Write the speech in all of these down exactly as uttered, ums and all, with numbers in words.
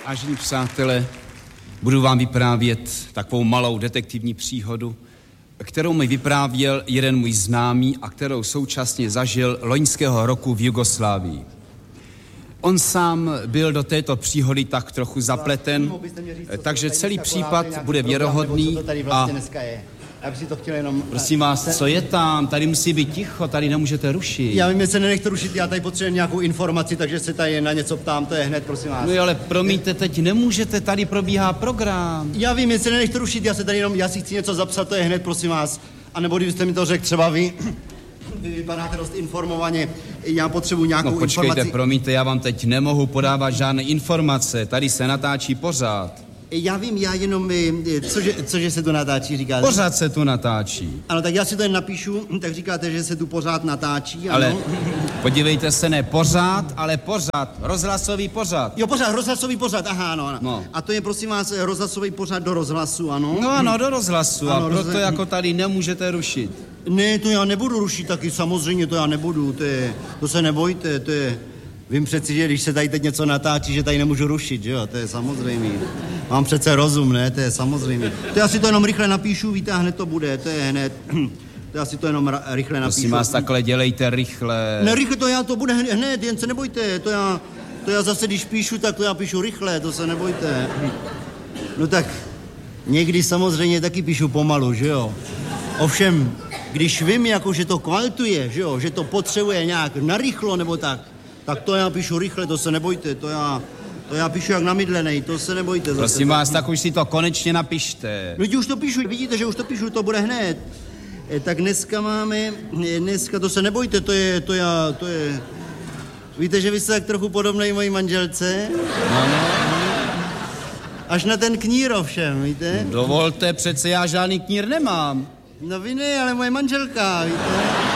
Vážení přátelé, budu vám vyprávět takovou malou detektivní příhodu, kterou mi vyprávěl jeden můj známý a kterou současně zažil loňského roku v Jugoslávii. On sám byl do této příhody tak trochu zapleten, takže celý případ bude věrohodný a... Já bych si to chtěl jenom... Prosím vás, co je tam? Tady musí být ticho, tady nemůžete rušit. Já vím, že se nenechte rušit, já tady potřebuji nějakou informaci, takže se tady na něco ptám, to je hned, prosím vás. No ale promiňte, teď nemůžete, tady probíhá program. Já vím, že se nenechte rušit, já se tady jenom, já si chci něco zapsat, to je hned, prosím vás. A nebo kdybyste mi to řekl třeba vy, vy vypadáte dost informovaně, já potřebuji nějakou no, počkejte, informaci. promiňte, já vám teď nemohu podávat žádné informace, tady se natáčí pořád. Já vím, já jenom, cože, cože se tu natáčí, říkáte? Pořád se tu natáčí. Ano, tak já si to jen napíšu, tak říkáte, že se tu pořád natáčí, ano. Ale podívejte se, ne pořád, ale pořád, rozhlasový pořád. Jo, pořád, rozhlasový pořád, aha, ano, ano. No. A to je, prosím vás, rozhlasový pořád do rozhlasu, ano? No ano, do rozhlasu, ano, a proto rozhlas... jako tady nemůžete rušit. Ne, to já nebudu rušit taky, samozřejmě to já nebudu, to je, to se nebojte, to je... Vím přeci, že když se tady teď něco natáčí, že tady nemůžu rušit, že jo, to je samozřejmé. Mám přece rozum, ne, to je samozřejmé. To já si to jenom rychle napíšu, víte, a hned to bude, to je hned, to já si to jenom ra- rychle napíšu. Prosím vás, takhle dělejte rychle. Ne, rychle to já, to bude hned, hned, jen se nebojte, to já, to já zase, když píšu, tak to já píšu rychle, to se nebojte. No tak, někdy samozřejmě taky píšu pomalu, že jo. Ovšem, když vím, jako, že to kvaltuje, že jo, že to potřebuje nějak narychlo nebo tak, tak to já píšu rychle, to se nebojte, to já, to já píšu jak namydlenej, to se nebojte. Zase. Prosím vás, tak už si to konečně napište. No už to píšu, vidíte, že už to píšu, to bude hned. E, tak dneska máme, dneska to se nebojte, to je, to já, to je... Víte, že vy jste tak trochu podobnej mojí manželce? Ano. Až na ten knír ovšem, víte? No, dovolte, přece já žádný knír nemám. No vy ne, ale moje manželka, víte?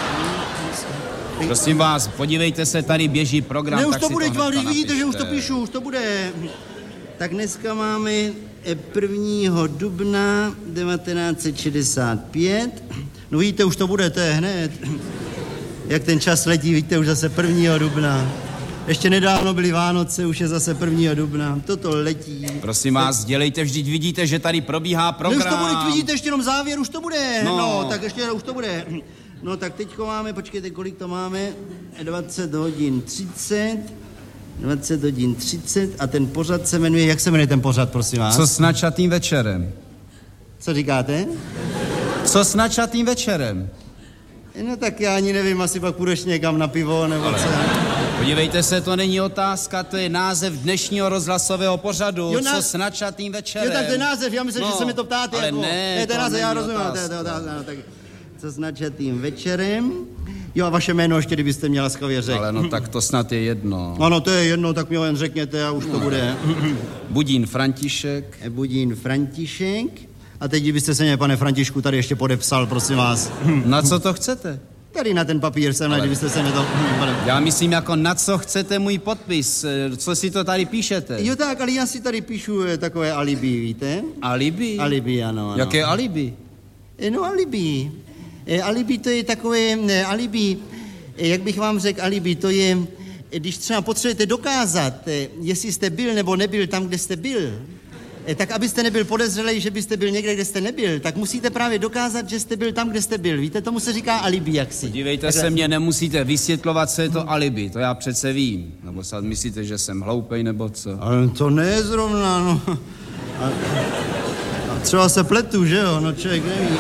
Prosím vás, podívejte se, tady běží program, ne, už tak to si bude, to vám, když vidíte, napište. že už to píšu, už to bude. Tak dneska máme prvního dubna devatenáct set šedesát pět. No vidíte, už to bude, to je hned. Jak ten čas letí, vidíte, už zase prvního dubna. Ještě nedávno byly Vánoce, už je zase prvního dubna. Toto letí. Prosím vás, dělejte, vždyť vidíte, že tady probíhá program. No už to bude, vidíte, ještě jenom závěr, už to bude. No, no tak ještě už to bude. No tak teďko máme, počkejte, kolik to máme? dvacet hodin třicet. dvacet hodin třicet a ten pořad se jmenuje, jak se jmenuje ten pořad, prosím vás? Co s načatým večerem? Co říkáte? Co s načatým večerem? No tak já ani nevím, asi pak půjdeš někam na pivo, nebo ale, co? Podívejte se, to není otázka, to je název dnešního rozhlasového pořadu. Jo, nás... Co s načatým večerem? Jo, tak to je název, já myslím, no, že se mi to ptáte. Ale jako, ne, ne, to je název, já rozumím. To je, to, to, no, tak, co s načatým večerem? Jo, a vaše jméno ještě, kdybyste měla skvěle řekl. Ale no tak to snad je jedno. Ano, to je jedno, tak mi ho jen řekněte a už to bude. Budín František. Budín František. A teď, kdybyste se mě, pane Františku, tady ještě podepsal, prosím vás. Na co to chcete? Tady na ten papír jsem, ale... kdybyste se mě to... Já myslím, jako na co chcete můj podpis, co si to tady píšete? Jo tak, ale já si tady píšu takové alibi, víte? Alibi? Alibi, ano, ano. Jaké alibi? No alibi. E, alibi to je takové, ne, alibi, e, jak bych vám řekl, alibi to je, e, když třeba potřebujete dokázat, e, jestli jste byl nebo nebyl tam, kde jste byl, e, tak abyste nebyl podezřelej, že byste byl někde, kde jste nebyl, tak musíte právě dokázat, že jste byl tam, kde jste byl. Víte, tomu se říká alibi jaksi. Dívejte Takhle... se, mě nemusíte vysvětlovat, co je to alibi, to já přece vím. Nebo snad myslíte, že jsem hloupej, nebo co? Ale to ne zrovna, no. A, a třeba se pletu, že jo, no člověk neví.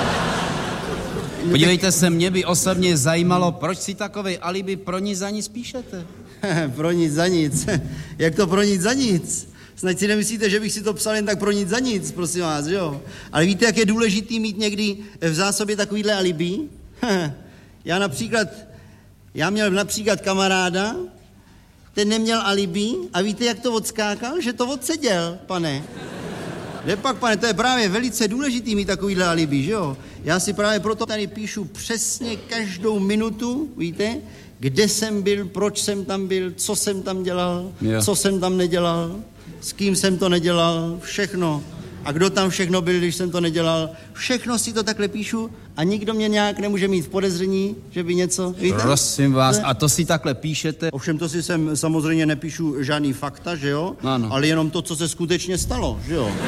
Podívejte se, mě by osobně zajímalo, proč si takovej alibi pro nic za nic píšete? Pro nic za nic. Jak to pro nic za nic? Snad si nemyslíte, že bych si to psal jen tak pro nic za nic, prosím vás, jo? Ale víte, jak je důležitý mít někdy v zásobě takovýhle alibi? Já například, já měl například kamaráda, ten neměl alibi a víte, jak to odskákal? Že to odseděl, pane. Ne pak, pane, to je právě velice důležitý mít takovýhle alibi, že jo? Já si právě proto tady píšu přesně každou minutu, víte, kde jsem byl, proč jsem tam byl, co jsem tam dělal, jo. co jsem tam nedělal, s kým jsem to nedělal, všechno. A kdo tam všechno byl, když jsem to nedělal? Všechno si to takhle píšu a nikdo mě nějak nemůže mít v podezření, že by něco... Víte? Prosím vás, a to si takhle píšete? Ovšem to si sem samozřejmě nepíšu žádný fakta, že jo? Ano. Ale jenom to, co se skutečně stalo, že jo?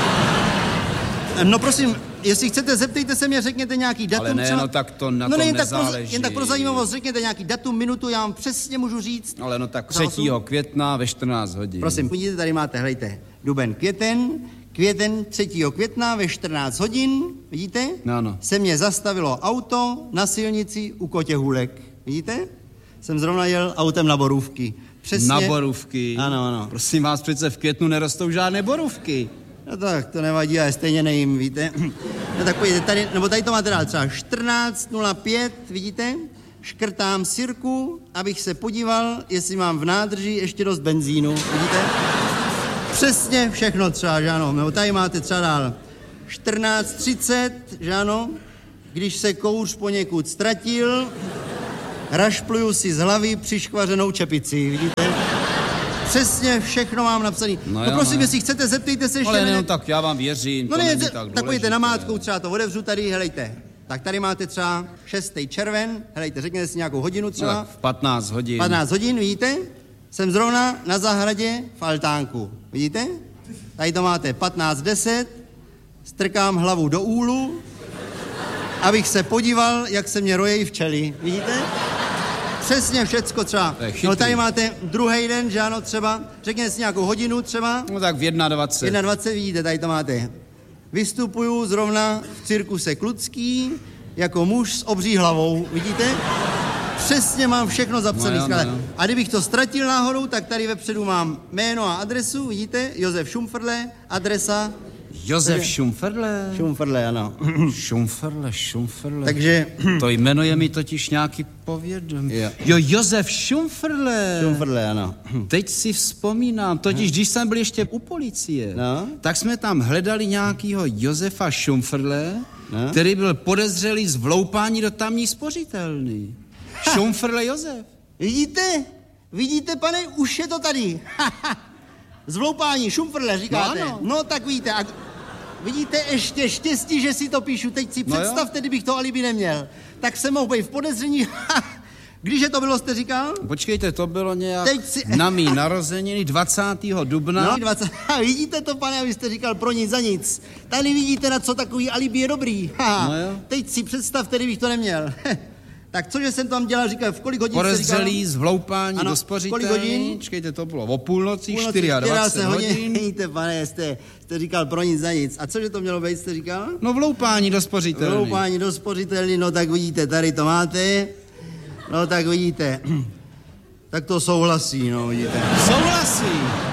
No prosím, jestli chcete, zeptejte se mě, řekněte nějaký datum. Ale ne, třeba... no tak to na no, tom ne, jen nezáleží. Tak pro, jen tak pro zajímavost, řekněte nějaký datum, minutu, já vám přesně můžu říct. Ale no tak třetího května ve čtrnáct hodin. Prosím, vidíte, tady máte, hlejte, duben, květen, květen třetího května ve čtrnáct hodin, vidíte? No, no. Se mě zastavilo auto na silnici u Kotěhůlek, vidíte? Jsem zrovna jel autem na borůvky. Přesně. Na borůvky? Ano, ano. Prosím vás, přece v květnu nerostou žádné borůvky. No tak, to nevadí, ale stejně nejím, víte? No tak pojďte, tady, nebo tady to máte dál třeba čtrnáct nula pět, vidíte? Škrtám sirku, abych se podíval, jestli mám v nádrži ještě dost benzínu, vidíte? Přesně všechno třeba, že ano? Nebo tady máte třeba dál čtrnáct třicet, že ano? Když se kouř poněkud ztratil, rašpluju si z hlavy přiškvařenou čepici, vidíte? Přesně všechno mám napsaný. No, no prosím, no, jestli chcete, zeptejte se ještě. Ale ne, ne... no, tak já vám věřím, no to ne, není z... tak tak pojďte na mátkou, třeba to otevřu tady, helejte. Tak tady máte třeba šestý červen, helejte, řekněte si nějakou hodinu třeba. No, v patnáct hodin. patnáct hodin, vidíte? Jsem zrovna na zahradě v altánku, vidíte? Tady to máte patnáct deset, strkám hlavu do úlu, abych se podíval, jak se mě rojejí včely, vidíte? Přesně všecko třeba. No tady máte druhý den, že ano, třeba, řekněte si nějakou hodinu třeba. No tak v dvacet jedna. dvacet jedna, vidíte, tady to máte. Vystupuju zrovna v cirkuse Kludský jako muž s obří hlavou, vidíte? Přesně mám všechno zapsané. No, no, no. A kdybych to ztratil náhodou, tak tady vepředu mám jméno a adresu, vidíte? Josef Šumfrle, adresa. Josef Šumfrle? Šumfrle, ano. Šumfrle, Šumfrle. Takže... To jméno je mi totiž nějaký povědomí. Jo. jo, Josef Šumfrle. Šumfrle, ano. Teď si vzpomínám, totiž když jsem byl ještě u policie, no? tak jsme tam hledali nějakýho Josefa Šumfrle, no? Který byl podezřelý z vloupání do tamní spořitelny. Šumfrle Josef. Vidíte? Vidíte, pane, už je to tady. Zvloupání, Šumfrle, říkáte. No, ano. No tak víte, a vidíte, ještě štěstí, že si to píšu. Teď si no představte, jo. Kdybych to alibi neměl. Tak jsem mohl být v podezření. Když je to bylo, jste říkal? Počkejte, to bylo nějak Teď si... na mý narozeniny dvacátého dubna. No, dvacátého Vidíte to, pane, abyste říkal pro nic za nic. Tady vidíte, na co takový alibi je dobrý. No jo. Teď si představte, kdybych to neměl. Tak cože jsem tam dělal, říkal, v kolik hodin jste říkal? Podezřelý z vloupání do spořitelny. Kolik hodin? Čekejte, to bylo o půlnoci, půlnoci dvacet čtyři hodin. Vidíte, pane, jste, jste říkal pro nic za nic. A cože to mělo být, jste říkal? No vloupání do spořitelny. Vloupání do spořitelny, no tak vidíte, tady to máte. No tak vidíte. Tak to souhlasí, no vidíte. Souhlasí.